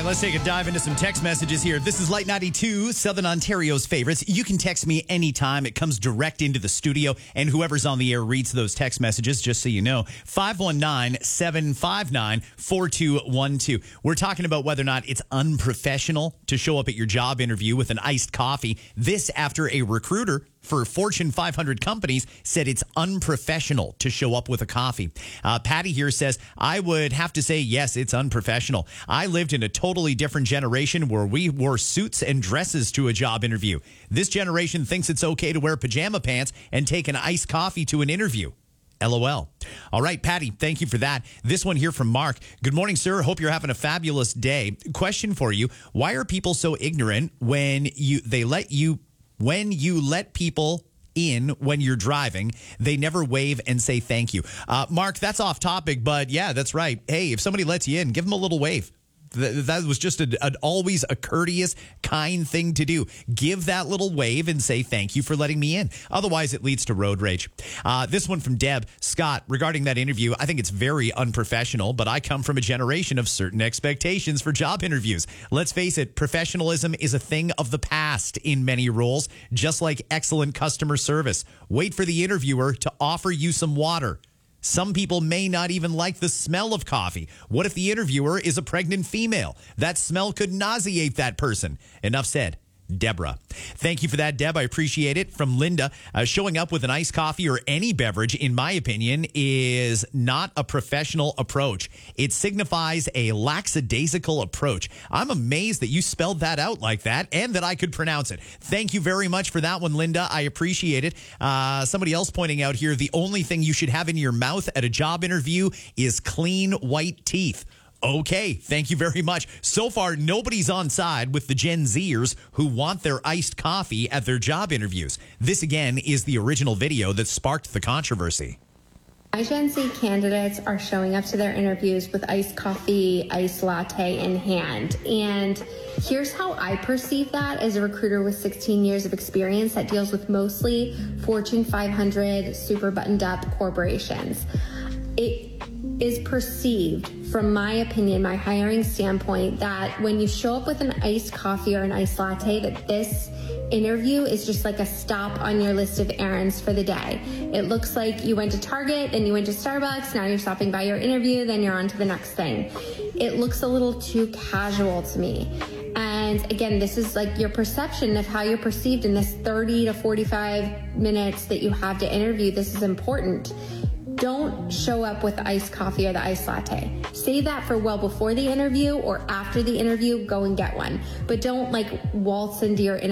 let's take a dive into some text messages here. This is Light 92, Southern Ontario's favorites. You can text me anytime. It comes direct into the studio, and whoever's on the air reads those text messages, just so you know. 519-759-4212. We're talking about whether or not it's unprofessional to show up at your job interview with an iced coffee. This after a recruiter for Fortune 500 companies said it's unprofessional to show up with a coffee. Patty here says, I would have to say, yes, it's unprofessional. I lived in a totally different generation where we wore suits and dresses to a job interview. This generation thinks it's okay to wear pajama pants and take an iced coffee to an interview. LOL. All right, Patty, thank you for that. This one here from Mark. Good morning, sir. Hope you're having a fabulous day. Question for you. Why are people so ignorant when you let people in when you're driving? They never wave and say thank you. Mark, that's off topic, but yeah, that's right. Hey, if somebody lets you in, give them a little wave. That was just always a courteous, kind thing to do. Give that little wave and say thank you for letting me in. Otherwise, it leads to road rage. This one from Deb. Scott, regarding that interview, I think it's very unprofessional, but I come from a generation of certain expectations for job interviews. Let's face it, professionalism is a thing of the past in many roles, just like excellent customer service. Wait for the interviewer to offer you some water. Some people may not even like the smell of coffee. What if the interviewer is a pregnant female? That smell could nauseate that person. Enough said. Deborah. Thank you for that, Deb. I appreciate it. From Linda, showing up with an iced coffee or any beverage, in my opinion, is not a professional approach. It signifies a lackadaisical approach. I'm amazed that you spelled that out like that and that I could pronounce it. Thank you very much for that one, Linda. I appreciate it. Somebody else pointing out here, the only thing you should have in your mouth at a job interview is clean white teeth. Okay, thank you very much. So far, nobody's on side with the Gen Zers who want their iced coffee at their job interviews. This, again, is the original video that sparked the controversy. My Gen Z candidates are showing up to their interviews with iced coffee, iced latte in hand. And here's how I perceive that as a recruiter with 16 years of experience that deals with mostly Fortune 500 super buttoned up corporations. It is perceived, from my opinion, my hiring standpoint, that when you show up with an iced coffee or an iced latte, that this interview is just like a stop on your list of errands for the day. It looks like you went to Target, then you went to Starbucks, now you're stopping by your interview, then you're on to the next thing. It looks a little too casual to me. And again, this is like your perception of how you're perceived in this 30 to 45 minutes that you have to interview. This is important. Don't show up with the iced coffee or the iced latte. Save that for well before the interview, or after the interview, go and get one. But don't like waltz into your interview